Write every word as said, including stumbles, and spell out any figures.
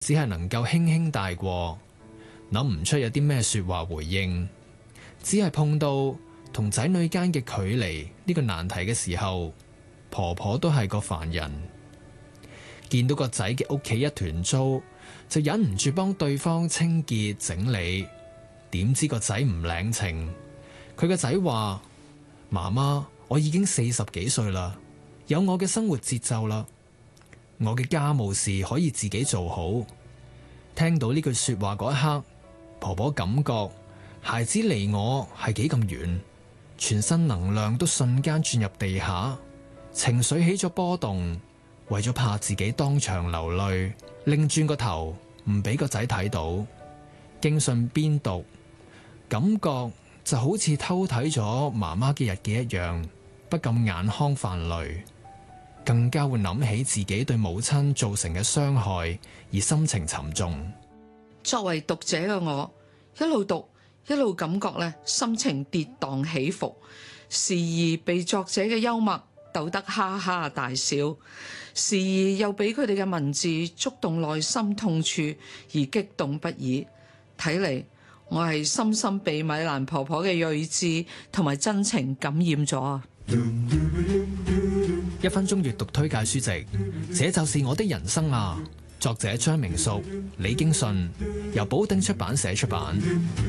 只係能夠輕輕帶過，諗唔出有啲咩說話回應，只係碰到同仔女間嘅距離呢個難題嘅時候，婆婆都係個凡人，見到個仔嘅屋企一團糟，就忍唔住幫對方清潔整理。點知個仔唔領情，佢個仔話：媽媽，我已經四十幾歲啦，有我嘅生活節奏啦。我嘅家務事可以自己做好。聽到呢句說話嗰一刻，婆婆感覺孩子離我係幾咁遠，全身能量都瞬間轉入地下，情緒起咗波動，為咗怕自己當場流淚，擰轉個頭唔俾個仔睇到。經信邊讀，感覺就好似偷睇咗媽媽嘅日記一樣，不禁眼眶泛淚。更加會諗起自己對母親造成嘅傷害，而心情沉重。 作為讀者嘅我，一路讀一路感覺咧，心情跌宕起伏，時而被作者嘅幽默逗得哈哈大笑，時而又俾佢哋嘅文字觸動內心痛處而激動不已。睇嚟，我係深深被米蘭婆婆嘅睿智同埋真情感染咗啊！ 一分鐘閱讀推介書籍，這就是我的人生啊！作者張明淑、李經信，由寶鼎出版社出版。